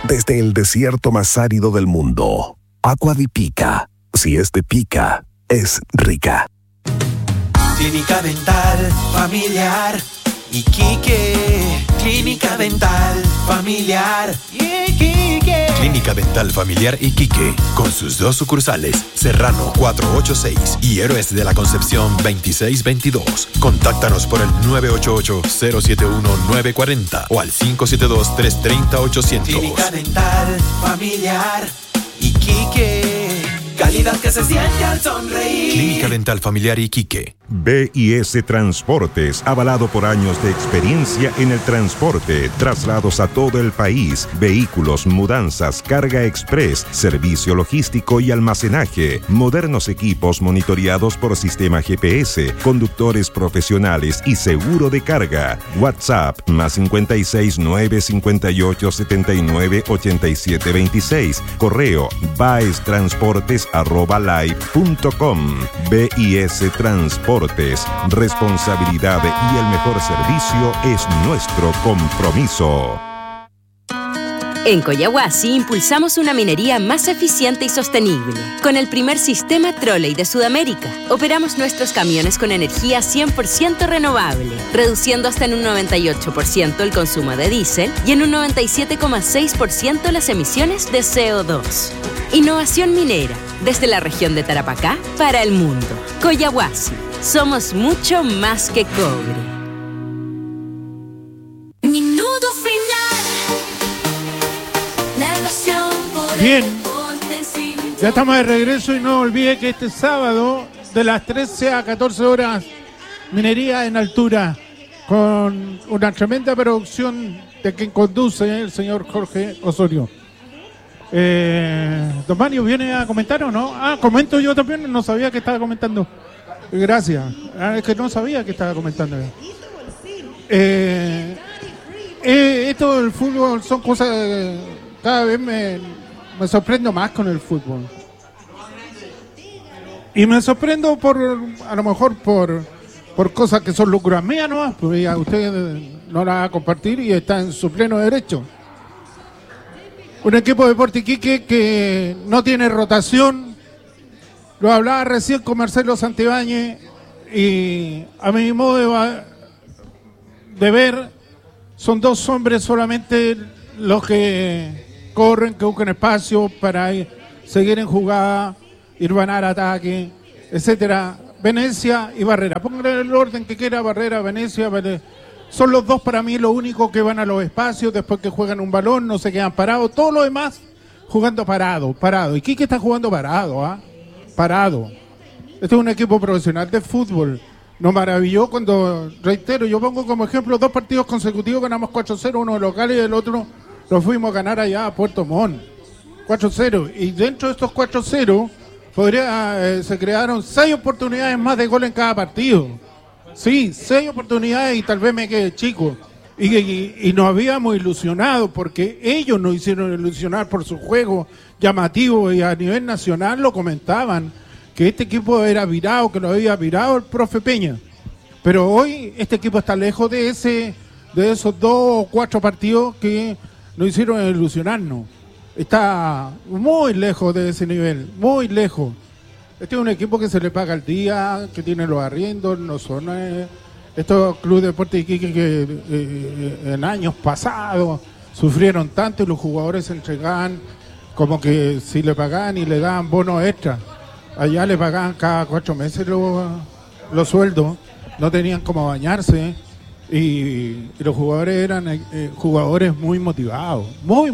desde el desierto más árido del mundo. Agua de Pica. Si es de Pica, es rica. Clínica Dental Familiar Iquique. Clínica Dental Familiar Iquique. Clínica Dental Familiar Iquique, con sus 2 sucursales, Serrano 486 y Héroes de la Concepción 2622. Contáctanos por el 988-071-940 o al 572-330-800. Clínica Dental Familiar Iquique. Calidad que se siente al sonreír. Clínica Dental Familiar Iquique. BIS Transportes, avalado por años de experiencia en el transporte, traslados a todo el país, vehículos, mudanzas, carga express, servicio logístico y almacenaje, modernos equipos monitoreados por sistema GPS, conductores profesionales y seguro de carga. WhatsApp +56 958 79 87 26. Correo baestransportes@live.com. BIS Transportes. Responsabilidad y el mejor servicio es nuestro compromiso. En Coyahuasi impulsamos una minería más eficiente y sostenible. Con el primer sistema trolley de Sudamérica, operamos nuestros camiones con energía 100% renovable, reduciendo hasta en un 98% el consumo de diésel y en un 97,6% las emisiones de CO2. Innovación minera, desde la región de Tarapacá para el mundo. Coyahuasi, somos mucho más que cobre. Minuto final. Narración por Bien, ya estamos de regreso y no olvide que este sábado de las 13 a 14 horas minería en altura con una tremenda producción de quien conduce el señor Jorge Osorio. Don Mario, ¿viene a comentar o no? Comento yo también, no sabía que estaba comentando. Gracias. Es que no sabía que estaba comentando. Esto del fútbol son cosas que cada vez me sorprendo más con el fútbol. Y me sorprendo a lo mejor por cosas que son locuras mías, ¿no? Pues ya usted no la va a compartir y está en su pleno derecho. Un equipo de Deportes Iquique que no tiene rotación. Lo hablaba recién con Marcelo Santibáñez y a mi modo de ver son 2 hombres solamente los que corren, que buscan espacio para seguir en jugada, ir ganar ataque, etcétera. Venecia y Barrera. Pónganle el orden que quiera, Barrera, Venecia, son los 2 para mí los únicos que van a los espacios después que juegan un balón, no se quedan parados. Todos los demás jugando parado. Y Quique está jugando parado, parado. Este es un equipo profesional de fútbol. Nos maravilló cuando, reitero, yo pongo como ejemplo 2 partidos consecutivos, ganamos 4-0, uno de local y el otro lo fuimos a ganar allá a Puerto Montt. 4-0. Y dentro de estos 4-0 se crearon 6 oportunidades más de gol en cada partido. Sí, 6 oportunidades y tal vez me quede chico. Y nos habíamos ilusionado porque ellos nos hicieron ilusionar por su juego llamativo y a nivel nacional lo comentaban, que este equipo era virado, que lo había virado el profe Peña. Pero hoy este equipo está lejos de esos 2 o 4 partidos que nos hicieron ilusionarnos. Está muy lejos de ese nivel, muy lejos. Este es un equipo que se le paga al día, que tiene los arriendos, no son estos clubes de deporte Iquique que en años pasados sufrieron tanto y los jugadores se entregaban como que si le pagaban y le daban bonos extra. Allá le pagaban cada 4 meses los sueldos, no tenían cómo bañarse y los jugadores eran jugadores muy motivados.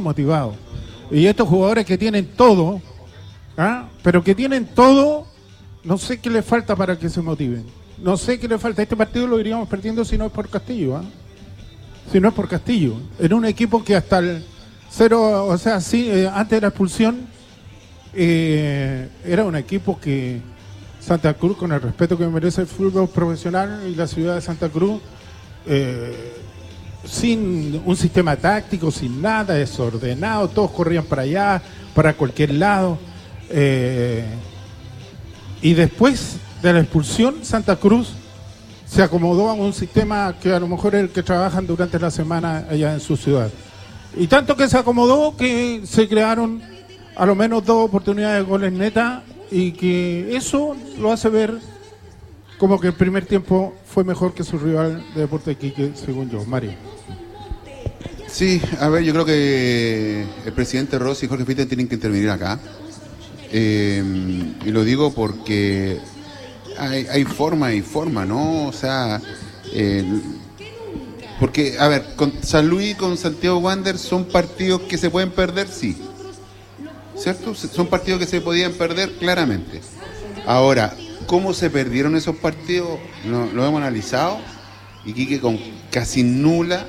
Y estos jugadores que tienen todo, pero que tienen todo, no sé qué les falta para que se motiven. No sé qué le falta. Este partido lo iríamos perdiendo si no es por Castillo. Si no es por Castillo. En un equipo que hasta el 0, o sea, sí, antes de la expulsión, era un equipo que Santa Cruz, con el respeto que merece el fútbol profesional y la ciudad de Santa Cruz, sin un sistema táctico, sin nada, desordenado, todos corrían para allá, para cualquier lado. Y después de la expulsión, Santa Cruz se acomodó a un sistema que a lo mejor es el que trabajan durante la semana allá en su ciudad. Y tanto que se acomodó que se crearon a lo menos 2 oportunidades de goles netas y que eso lo hace ver como que el primer tiempo fue mejor que su rival de Deportes Iquique, según yo. Mario. Sí, a ver, yo creo que el presidente Rossi y Jorge Fitten tienen que intervenir acá. Y lo digo porque hay forma y forma, ¿no? O sea, porque, a ver, con San Luis y con Santiago Wanderers son partidos que se pueden perder, sí. ¿Cierto? Son partidos que se podían perder claramente. Ahora, ¿cómo se perdieron esos partidos? Lo hemos analizado. Iquique con casi nula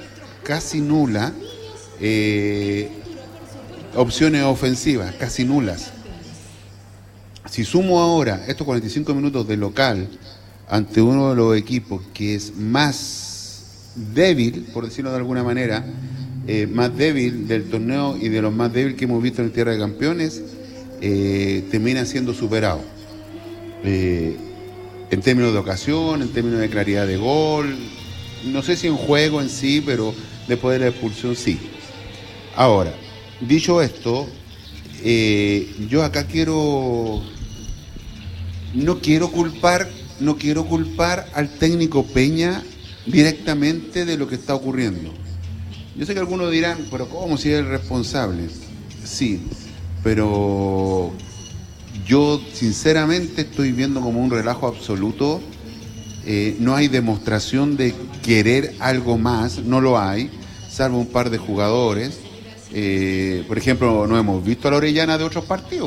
opciones ofensivas, casi nulas. Si sumo ahora estos 45 minutos de local ante uno de los equipos que es más débil, por decirlo de alguna manera, más débil del torneo y de los más débiles que hemos visto en Tierra de Campeones, termina siendo superado. En términos de ocasión, en términos de claridad de gol, no sé si en juego en sí, pero después de la expulsión sí. Ahora, dicho esto, yo acá no quiero culpar al técnico Peña directamente de lo que está ocurriendo. Yo sé que algunos dirán, pero ¿cómo si es el responsable? Sí, pero yo sinceramente estoy viendo como un relajo absoluto. No hay demostración de querer algo más, no lo hay, salvo un par de jugadores. Por ejemplo, no hemos visto a la Orellana de otros partidos.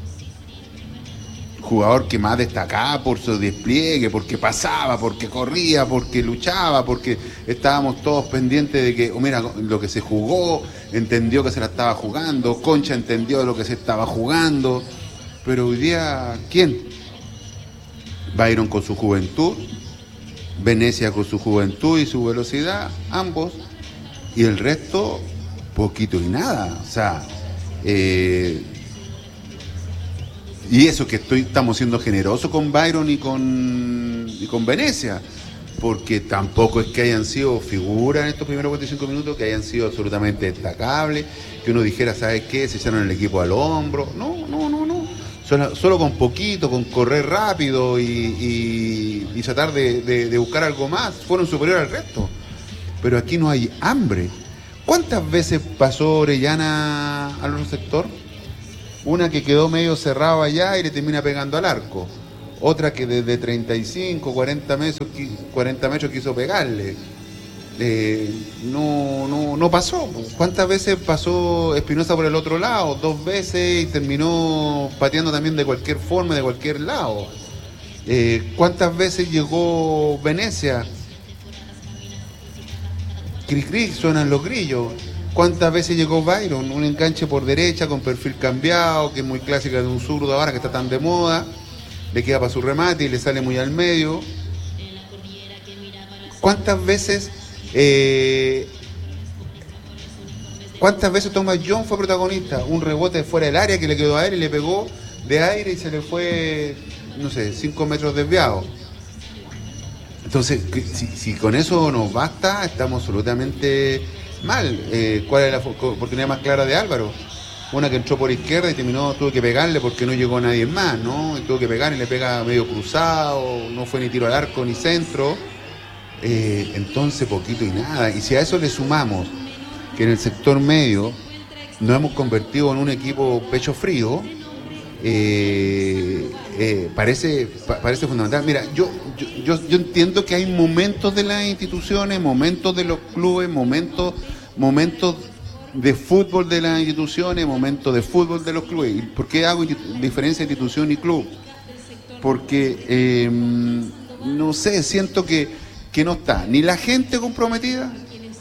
Jugador que más destacaba por su despliegue, porque pasaba, porque corría, porque luchaba, porque estábamos todos pendientes de que, mira, lo que se jugó, entendió que se la estaba jugando, Concha entendió lo que se estaba jugando, pero hoy día, ¿quién? Byron con su juventud, Venecia con su juventud y su velocidad, ambos, y el resto, poquito y nada. O sea, y eso que estamos siendo generosos con Byron y con Venecia, porque tampoco es que hayan sido figuras en estos primeros 45 minutos, que hayan sido absolutamente destacables, que uno dijera, ¿sabes qué? Se echaron el equipo al hombro. No. Solo con poquito, con correr rápido y tratar de buscar algo más, fueron superiores al resto. Pero aquí no hay hambre. ¿Cuántas veces pasó Orellana al otro sector? Una que quedó medio cerrado allá y le termina pegando al arco. Otra que desde 35, 40 metros quiso pegarle. No pasó. ¿Cuántas veces pasó Espinosa por el otro lado? 2 veces y terminó pateando también de cualquier forma, de cualquier lado. ¿Cuántas veces llegó Venecia? Cri, suenan los grillos. ¿Cuántas veces llegó Byron? Un enganche por derecha con perfil cambiado, que es muy clásica de un zurdo ahora que está tan de moda. Le queda para su remate y le sale muy al medio. ¿Cuántas veces Thomas John fue protagonista? Un rebote de fuera del área que le quedó a él y le pegó de aire y se le fue, 5 metros desviado. Entonces, si con eso nos basta, estamos absolutamente mal. ¿Cuál es la oportunidad más clara de Álvaro? Una que entró por izquierda y tuvo que pegarle porque no llegó nadie más, ¿no? Y tuvo que pegar y le pega medio cruzado, no fue ni tiro al arco ni centro. Entonces poquito y nada. Y si a eso le sumamos que en el sector medio nos hemos convertido en un equipo pecho frío, parece fundamental. Mira, yo entiendo que hay momentos de las instituciones, momentos de los clubes, momentos de fútbol de las instituciones, momentos de fútbol de los clubes. ¿Por qué hago diferencia de institución y club? Porque no sé, siento que no está ni la gente comprometida,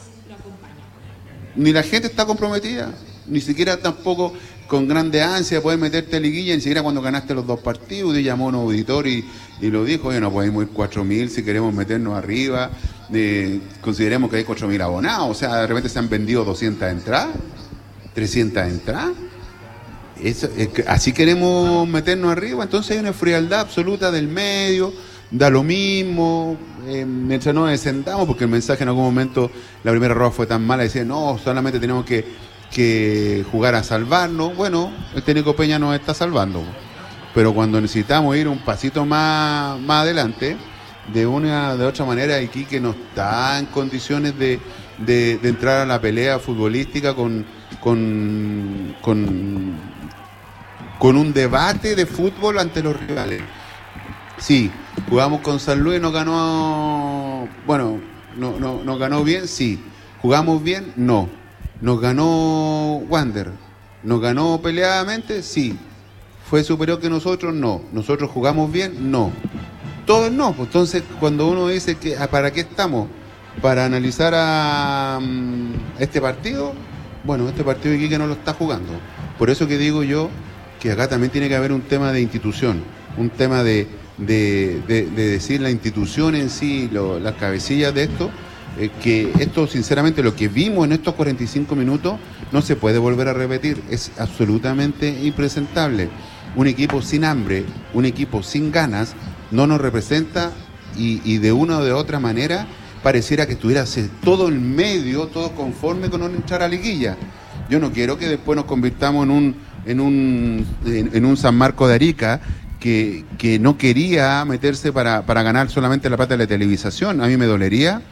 ni siquiera tampoco con grande ansia de poder meterte a liguilla, ni siquiera cuando ganaste los 2 partidos. Y llamó a un auditor y lo dijo: oye, no podemos ir 4.000 si queremos meternos arriba, consideremos que hay 4.000 abonados. O sea, de repente se han vendido 200 entradas, 300 entradas. Así queremos meternos arriba. Entonces hay una frialdad absoluta del medio, da lo mismo, mientras no descendamos, porque el mensaje en algún momento, la primera rueda fue tan mala, decía, no, solamente tenemos que jugar a salvarnos. Bueno, el técnico Peña nos está salvando, pero cuando necesitamos ir un pasito más adelante, de otra manera, Iquique no está en condiciones de entrar a la pelea futbolística con un debate de fútbol ante los rivales. Sí, jugamos con San Luis, nos ganó, bueno, nos ganó bien, sí. ¿Jugamos bien? No. ¿Nos ganó Wander? ¿Nos ganó peleadamente? Sí. ¿Fue superior que nosotros? No. ¿Nosotros jugamos bien? No. Todos no. Pues entonces, cuando uno dice que ¿para qué estamos? ¿Para analizar a este partido? Bueno, este partido de Iquique no lo está jugando. Por eso que digo yo que acá también tiene que haber un tema de institución, un tema de decir la institución en sí, las cabecillas de esto, que esto sinceramente lo que vimos en estos 45 minutos no se puede volver a repetir, es absolutamente impresentable. Un equipo sin hambre, un equipo sin ganas, no nos representa y de una o de otra manera pareciera que estuviera todo el medio, todo conforme con no entrar a liguilla. Yo no quiero que después nos convirtamos en un San Marcos de Arica que no quería meterse para ganar solamente la plata de la televisación. A mí me dolería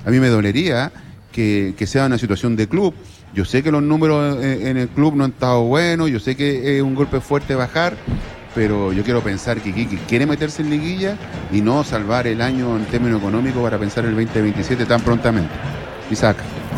que sea una situación de club. Yo sé que los números en el club no han estado buenos, yo sé que es un golpe fuerte bajar, pero yo quiero pensar que Iquique quiere meterse en liguilla y no salvar el año en términos económicos para pensar el 2027 tan prontamente. Isaac.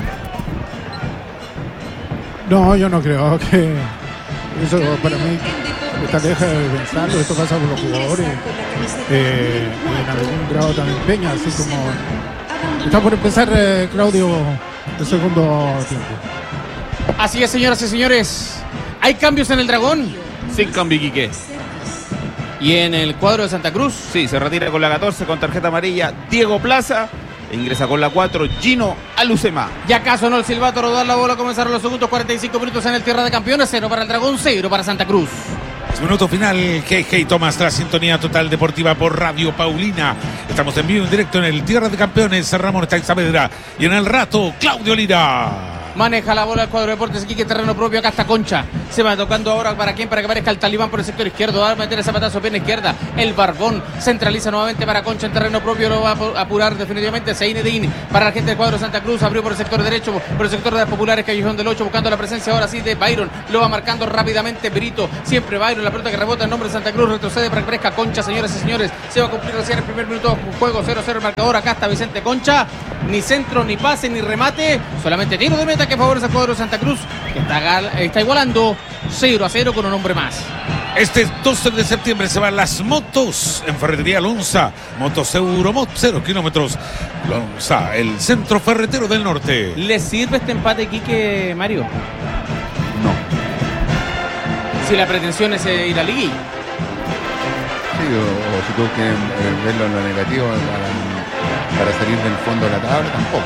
No, yo no creo que eso para mí está lejos de pensarlo. Esto pasa por los jugadores en algún grado también Peña, así como está por empezar Claudio el segundo tiempo. Así es, señoras y señores, hay cambios en el Dragón. Sin cambio, Iquique. Y en el cuadro de Santa Cruz, sí, se retira con la 14 con tarjeta amarilla Diego Plaza. Ingresa con la 4 Gino Alucema. Ya acaso no el silbato, rodar la bola, comenzaron los segundos 45 minutos en el Tierra de Campeones. 0 para el Dragón, 0 para Santa Cruz. Minuto final, Hey Tomás, la sintonía total deportiva por Radio Paulina. Estamos en vivo, en directo en el Tierra de Campeones, Ramón está en Saavedra. Y en el rato, Claudio Lira. Maneja la bola el cuadro de Deportes Iquique, terreno propio, acá está Concha. Se va tocando ahora para quién, para que aparezca el Talibán por el sector izquierdo. Va a meter el zapatazo, pierna izquierda. El Barbón centraliza nuevamente para Concha en terreno propio. Lo va a apurar definitivamente Zeinedine para la gente del cuadro de Santa Cruz. Abrió por el sector derecho, por el sector de las populares, Callejón del 8, buscando la presencia ahora sí de Byron. Lo va marcando rápidamente Brito. Siempre Byron, la pelota que rebota en nombre de Santa Cruz. Retrocede para que aparezca Concha, señoras y señores. Se va a cumplir recién el primer minuto de juego. 0-0 el marcador. Acá está Vicente Concha. Ni centro, ni pase, ni remate. Solamente tiro de meta que favorece al cuadro de Santa Cruz, que está igualando 0-0 con un hombre más. Este 12 de septiembre se van las motos en Ferretería Lonza. Motos Euromot, 0 kilómetros. Lonza, el centro ferretero del norte. ¿Le sirve este empate aquí que Mario? No. Si la pretensión es ir a liguilla. Sí, o si tú quieres verlo en lo negativo para salir del fondo de la tabla, tampoco.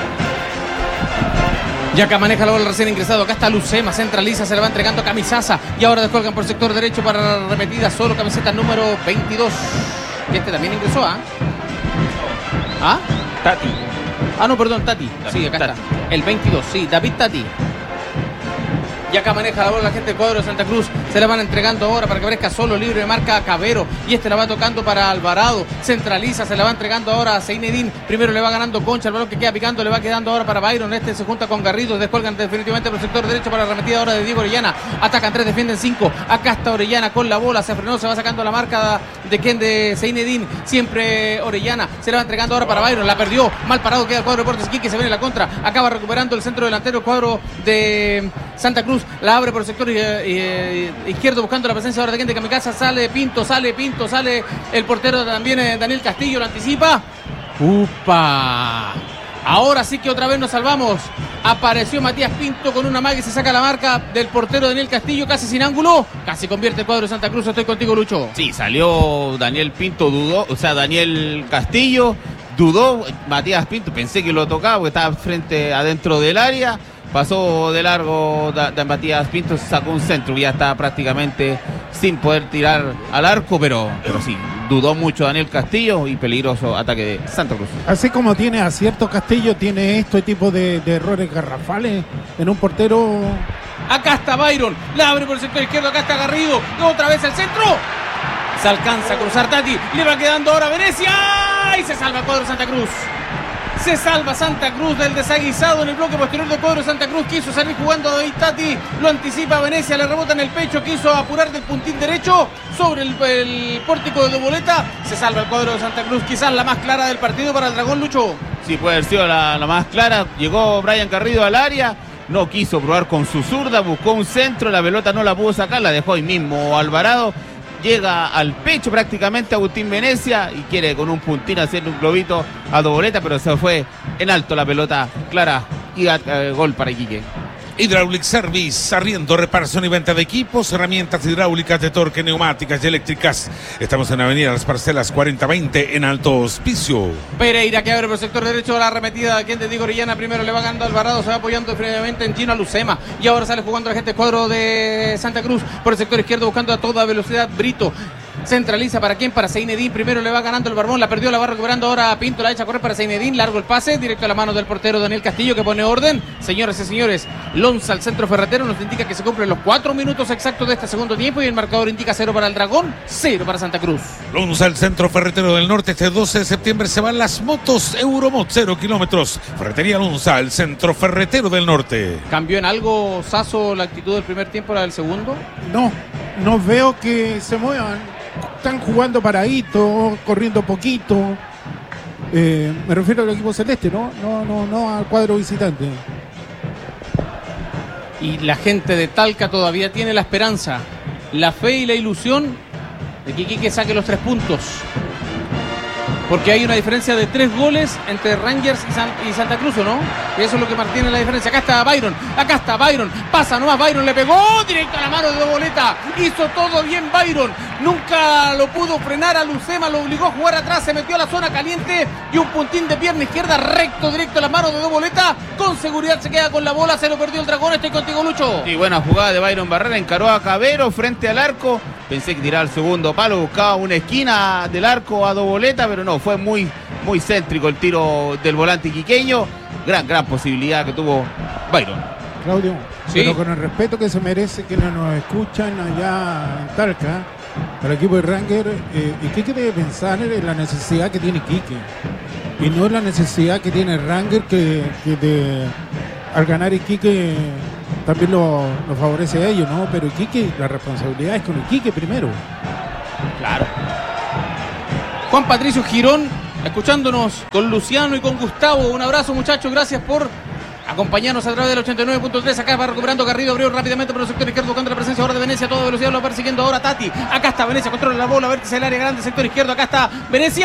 Ya acá maneja la bola recién ingresado. Acá está Lucema, centraliza, se le va entregando a Camisaza. Y ahora descolgan por sector derecho para la repetida. Solo camiseta número 22. Y este también ingresó, ¿ah? ¿Ah? Tati. Ah, no, perdón, Tati. Sí, acá está. El 22, sí, David Tati. Y acá maneja la bola la gente del cuadro de Santa Cruz. Se la van entregando ahora para que aparezca solo libre de marca a Cabero. Y este la va tocando para Alvarado. Centraliza, se la va entregando ahora a Zeinedine. Primero le va ganando Concha. El balón que queda picando le va quedando ahora para Byron. Este se junta con Garrido. Descuelgan definitivamente por el sector derecho para la arremetida ahora de Diego Orellana. Atacan 3, defienden 5. Acá está Orellana con la bola. Se frenó, se va sacando la marca de Zeinedine. Siempre Orellana. Se la va entregando ahora para Byron. La perdió. Mal parado queda el cuadro de Deportes Iquique. Se viene la contra. Acaba recuperando el centro delantero el cuadro de Santa Cruz. La abre por el sector izquierdo buscando la presencia ahora de gente de Kamikaze. Sale Pinto, sale el portero también, Daniel Castillo, lo anticipa. ¡Upa! Ahora sí que otra vez nos salvamos. Apareció Matías Pinto con una maga y se saca la marca del portero Daniel Castillo, casi sin ángulo. Casi convierte el cuadro de Santa Cruz. Estoy contigo, Lucho. Sí, salió Daniel Pinto, dudó, o sea, Daniel Castillo dudó. Matías Pinto, pensé que lo tocaba porque estaba frente adentro del área. Pasó de largo de Matías Pinto, sacó un centro que ya está prácticamente sin poder tirar al arco, pero sí, Dudó mucho Daniel Castillo y peligroso ataque de Santa Cruz. Así como tiene acierto Castillo, tiene este tipo de errores garrafales en un portero. Acá está Byron, la abre por el sector izquierdo, acá está Garrido, otra vez el centro. Se alcanza a cruzar Tati, le va quedando ahora Venecia y se salva el cuadro de Santa Cruz. Se salva Santa Cruz del desaguisado en el bloque posterior del cuadro de Santa Cruz. Quiso salir jugando a David Tati, lo anticipa Venecia, le rebota en el pecho, quiso apurar del puntín derecho sobre el pórtico de Doboleta. Se salva el cuadro de Santa Cruz, quizás la más clara del partido para el Dragón, Lucho. Sí, puede haber sido la más clara. Llegó Brian Garrido al área, no quiso probar con su zurda, buscó un centro, la pelota no la pudo sacar, la dejó ahí mismo Alvarado. Llega al pecho prácticamente Agustín Venecia y quiere con un puntín hacer un globito a Doboleta, pero se fue en alto la pelota clara y gol para Iquique. Hydraulic Service, arriendo, reparación y venta de equipos, herramientas hidráulicas de torque, neumáticas y eléctricas. Estamos en Avenida Las Parcelas 4020 en Alto Hospicio. Pereira que abre por el sector derecho, la arremetida de quien te digo Orellana, primero le va ganando Alvarado, se va apoyando previamente en Gino Lucema y ahora sale jugando la gente cuadro de Santa Cruz por el sector izquierdo buscando a toda velocidad Brito. Centraliza para quién, para Zeinedín, primero le va ganando el Barbón, la perdió, la va recuperando ahora Pinto, la echa a correr para Zeinedín, largo el pase, directo a la mano del portero Daniel Castillo que pone orden. Señoras y señores, Lonza al centro ferretero nos indica que se cumplen los 4 minutos exactos de este segundo tiempo y el marcador indica 0 para el Dragón, 0 para Santa Cruz. Lonza al centro ferretero del norte, este 12 de septiembre se van las motos Euromot 0 kilómetros. Ferretería Lonza, el centro ferretero del norte. ¿Cambió en algo, Sasso, la actitud del primer tiempo, la del segundo? No veo que se muevan. Están jugando paradito, corriendo poquito. Me refiero al equipo celeste, no al cuadro visitante. Y la gente de Talca todavía tiene la esperanza, la fe y la ilusión de que Iquique saque los 3 puntos. Porque hay una diferencia de 3 goles entre Rangers y Santa Cruz, ¿o no? Y eso es lo que mantiene la diferencia. Acá está Byron, pasa nomás, Byron le pegó directo a la mano de Doboleta. Hizo todo bien Byron, nunca lo pudo frenar a Lucema, lo obligó a jugar atrás, se metió a la zona caliente y un puntín de pierna izquierda recto, directo a la mano de Doboleta. Con seguridad se queda con la bola, se lo perdió el Dragón. Estoy contigo, Lucho. Sí, buena jugada de Byron Barrera, encaró a Cabero frente al arco. Pensé que tiraba el segundo palo, buscaba una esquina del arco a Doboleta, pero no, fue muy céntrico el tiro del volante iquiqueño. Gran posibilidad que tuvo Byron. Claudio, ¿sí? Pero con el respeto que se merece que nos escuchan allá en Talca, al equipo de Ranger, Iquique debe pensar en la necesidad que tiene Iquique y no la necesidad que tiene Ranger que al ganar Iquique también lo favorece a ellos, ¿no? Pero Iquique, la responsabilidad es con Iquique primero. Claro. Juan Patricio Girón, escuchándonos con Luciano y con Gustavo. Un abrazo, muchachos, gracias por acompañarnos a través del 89.3. Acá va recuperando Garrido, abrió rápidamente por el sector izquierdo, buscando la presencia ahora de Venecia a toda velocidad, lo va persiguiendo ahora Tati. Acá está Venecia, controla la bola, vértice del área grande, sector izquierdo, acá está Venecia.